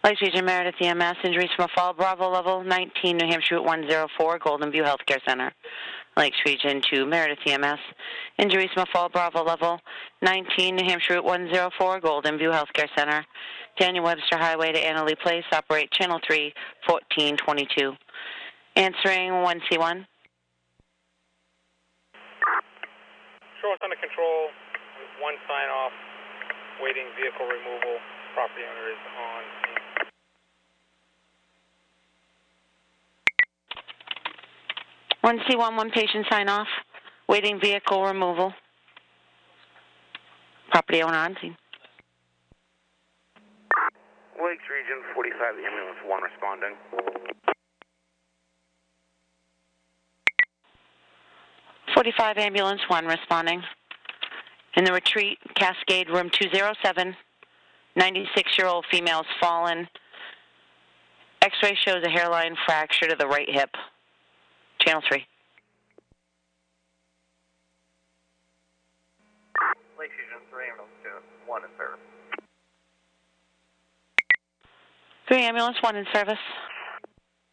Lakes Region Meredith EMS, injuries from a fall, Bravo level 19, New Hampshire Route 104, Golden View Healthcare Center. Lakes Region 2, Meredith EMS, injuries from a fall, Bravo level 19, New Hampshire Route 104, Golden View Healthcare Center. Daniel Webster Highway to Annalee Place, operate Channel 3, 1422. Answering 1C1. Short's under control, one sign off, waiting vehicle removal, property owner is on scene. One C1, one patient sign off, waiting vehicle removal. Property owner on scene. Lakes Region 45, the ambulance 1 responding. .45 ambulance 1 responding. In the retreat, Cascade room 207, 96-year-old female has fallen. X-ray shows a hairline fracture to the right hip. Channel 3. Lakes Region 3, ambulance 1 in service. 3 ambulance 1 in service.